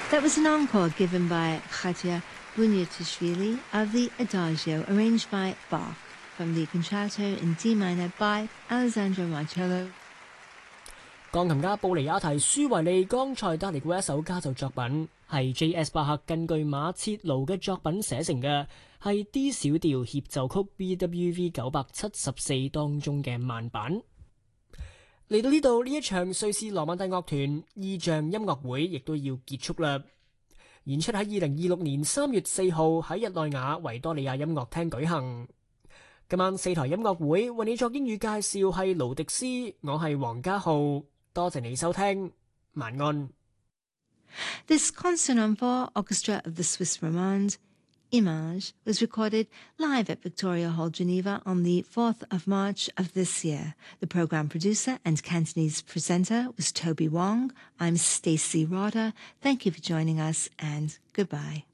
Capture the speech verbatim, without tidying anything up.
That was an encore given by Khatia Bunyatishvili of the Adagio, arranged by Bach, from the Concerto in D minor by Alessandro Marcello。 鋼琴家布尼亞提舒維利剛才帶嚟過一首家奏作品，係 J S 巴赫根據馬切盧嘅作品寫成嘅，係 D 小調協奏曲 B W V 九百七十四當中嘅慢版。嚟到呢度，呢一場瑞士羅曼蒂樂團意象音樂會亦都要結束啦。演出喺二零二六年三月四號喺日內瓦維多利亞音樂廳舉行。今晚四台音樂會為你作英語介紹係盧迪斯，我係黃家浩，多謝你收聽，晚安。 This concert on four orchestra of the Swiss Romande Image was recorded live at Victoria Hall, Geneva on the fourth of March of this year. The program producer and Cantonese presenter was Toby Wong. I'm Stacey Rotter. Thank you for joining us and goodbye.